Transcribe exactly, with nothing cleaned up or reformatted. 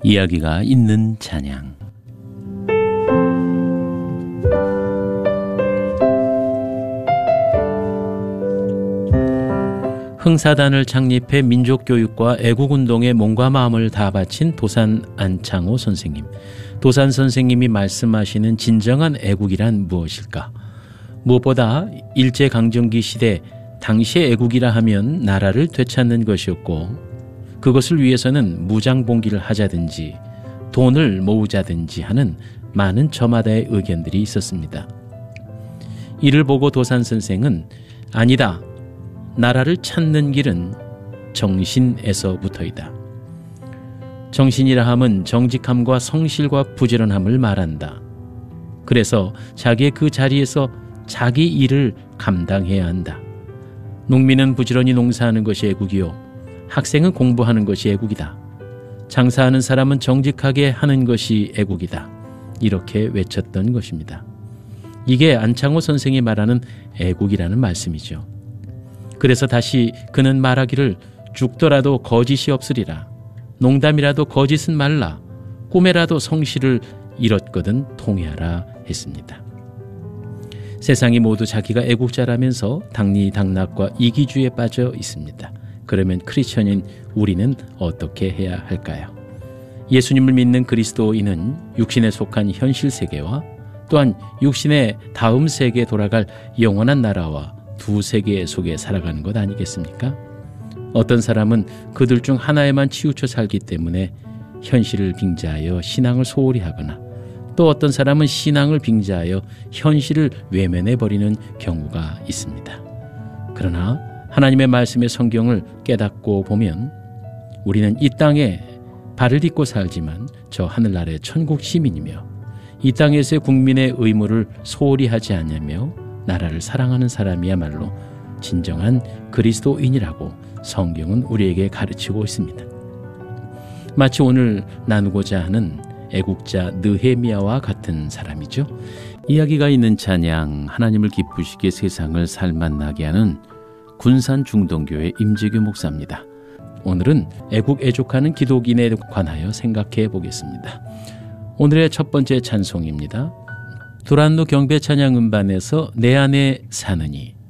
이야기가 있는 찬양. 흥사단을 창립해 민족교육과 애국운동에 몸과 마음을 다 바친 도산 안창호 선생님. 도산 선생님이 말씀하시는 진정한 애국이란 무엇일까? 무엇보다 일제강점기 시대 당시의 애국이라 하면 나라를 되찾는 것이었고, 그것을 위해서는 무장봉기를 하자든지 돈을 모으자든지 하는 많은 저마다의 의견들이 있었습니다. 이를 보고 도산 선생은 아니다. 나라를 찾는 길은 정신에서부터이다. 정신이라 함은 정직함과 성실과 부지런함을 말한다. 그래서 자기의 그 자리에서 자기 일을 감당해야 한다. 농민은 부지런히 농사하는 것이 애국이요, 학생은 공부하는 것이 애국이다. 장사하는 사람은 정직하게 하는 것이 애국이다. 이렇게 외쳤던 것입니다. 이게 안창호 선생이 말하는 애국이라는 말씀이죠. 그래서 다시 그는 말하기를 죽더라도 거짓이 없으리라. 농담이라도 거짓은 말라. 꿈에라도 성실을 잃었거든 통회하라 했습니다. 세상이 모두 자기가 애국자라면서 당리당락과 이기주의에 빠져 있습니다. 그러면 크리스천인 우리는 어떻게 해야 할까요? 예수님을 믿는 그리스도인은 육신에 속한 현실 세계와 또한 육신의 다음 세계에 돌아갈 영원한 나라와 두 세계 속에 살아가는 것 아니겠습니까? 어떤 사람은 그들 중 하나에만 치우쳐 살기 때문에 현실을 빙자하여 신앙을 소홀히 하거나, 또 어떤 사람은 신앙을 빙자하여 현실을 외면해버리는 경우가 있습니다. 그러나 하나님의 말씀의 성경을 깨닫고 보면 우리는 이 땅에 발을 딛고 살지만 저 하늘나라의 천국 시민이며, 이 땅에서의 국민의 의무를 소홀히 하지 않으며 나라를 사랑하는 사람이야말로 진정한 그리스도인이라고 성경은 우리에게 가르치고 있습니다. 마치 오늘 나누고자 하는 애국자 느헤미야와 같은 사람이죠. 이야기가 있는 찬양, 하나님을 기쁘시게 세상을 살맛나게 하는 군산 중동교회 임재규 목사입니다. 오늘은 애국 애족하는 기독인에 관하여 생각해 보겠습니다. 오늘의 첫 번째 찬송입니다. 두란노 경배 찬양 음반에서 내 안에 사느니.